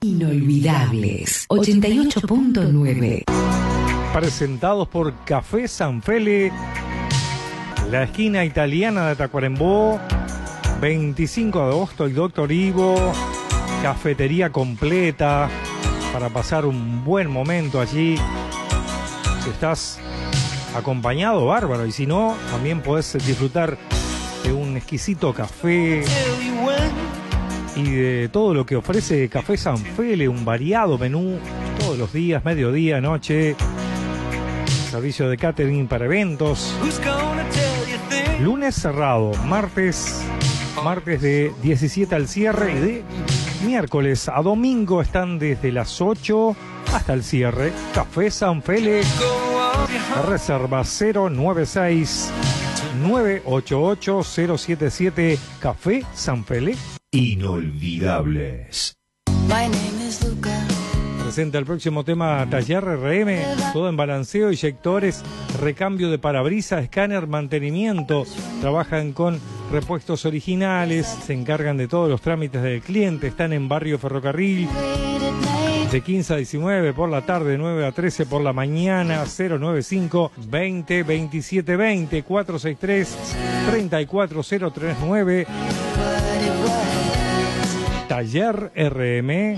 Inolvidables 88.9. Presentados por Café Sanfele, la esquina italiana de Tacuarembó, 25 de agosto, el Doctor Ivo, cafetería completa para pasar un buen momento allí. Si estás acompañado, bárbaro, y si no, también podés disfrutar de un exquisito café y de todo lo que ofrece Café Sanfele, un variado menú todos los días, mediodía, noche, servicio de catering para eventos. Lunes cerrado, martes de 17 al cierre, y de miércoles a domingo están desde las 8 hasta el cierre. Café Sanfele. Reserva 096-988-077. Café Sanfele. Inolvidables. Presenta el próximo tema Taller RM, todo en balanceo, eyectores, recambio de parabrisas, escáner, mantenimiento. Trabajan con repuestos originales, se encargan de todos los trámites del cliente. Están en Barrio Ferrocarril, de 15 a 19 por la tarde, de 9 a 13 por la mañana. 095 20 27 20 463 34039. Taller RM.